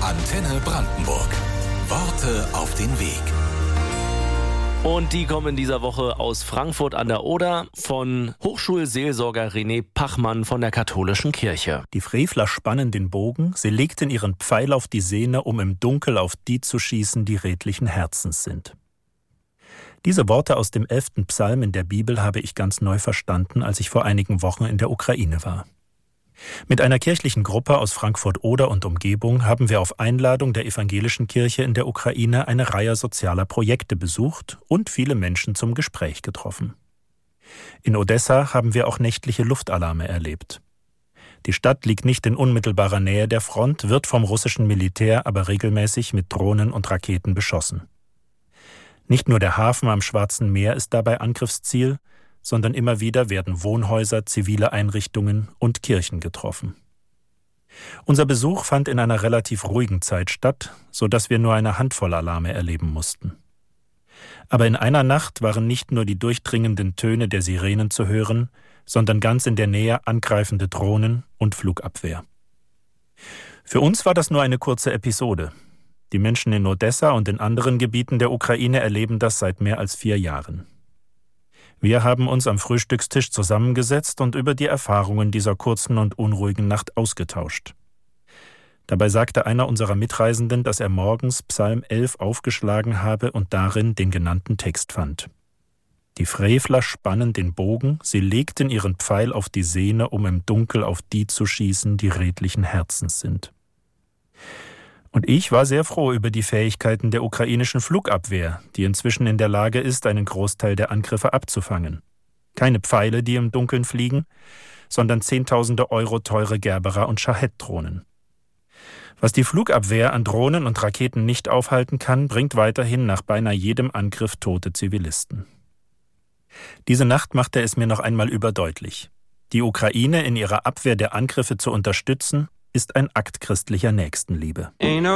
Antenne Brandenburg. Worte auf den Weg. Und die kommen in dieser Woche aus Frankfurt an der Oder von Hochschulseelsorger René Pachmann von der Katholischen Kirche. Die Frevler spannen den Bogen, sie legten ihren Pfeil auf die Sehne, um im Dunkel auf die zu schießen, die redlichen Herzens sind. Diese Worte aus dem 11. Psalm in der Bibel habe ich ganz neu verstanden, als ich vor einigen Wochen in der Ukraine war. Mit einer kirchlichen Gruppe aus Frankfurt-Oder und Umgebung haben wir auf Einladung der Evangelischen Kirche in der Ukraine eine Reihe sozialer Projekte besucht und viele Menschen zum Gespräch getroffen. In Odessa haben wir auch nächtliche Luftalarme erlebt. Die Stadt liegt nicht in unmittelbarer Nähe der Front, wird vom russischen Militär aber regelmäßig mit Drohnen und Raketen beschossen. Nicht nur der Hafen am Schwarzen Meer ist dabei Angriffsziel, sondern immer wieder werden Wohnhäuser, zivile Einrichtungen und Kirchen getroffen. Unser Besuch fand in einer relativ ruhigen Zeit statt, sodass wir nur eine Handvoll Alarme erleben mussten. Aber in einer Nacht waren nicht nur die durchdringenden Töne der Sirenen zu hören, sondern ganz in der Nähe angreifende Drohnen und Flugabwehr. Für uns war das nur eine kurze Episode. Die Menschen in Odessa und in anderen Gebieten der Ukraine erleben das seit mehr als 4 Jahren. Wir haben uns am Frühstückstisch zusammengesetzt und über die Erfahrungen dieser kurzen und unruhigen Nacht ausgetauscht. Dabei sagte einer unserer Mitreisenden, dass er morgens Psalm 11 aufgeschlagen habe und darin den genannten Text fand. Die Frevler spannen den Bogen, sie legten ihren Pfeil auf die Sehne, um im Dunkel auf die zu schießen, die redlichen Herzens sind. Und ich war sehr froh über die Fähigkeiten der ukrainischen Flugabwehr, die inzwischen in der Lage ist, einen Großteil der Angriffe abzufangen. Keine Pfeile, die im Dunkeln fliegen, sondern Zehntausende Euro teure Gerbera- und Schahett-Drohnen. Was die Flugabwehr an Drohnen und Raketen nicht aufhalten kann, bringt weiterhin nach beinahe jedem Angriff tote Zivilisten. Diese Nacht machte es mir noch einmal überdeutlich. Die Ukraine in ihrer Abwehr der Angriffe zu unterstützen, ist ein Akt christlicher Nächstenliebe.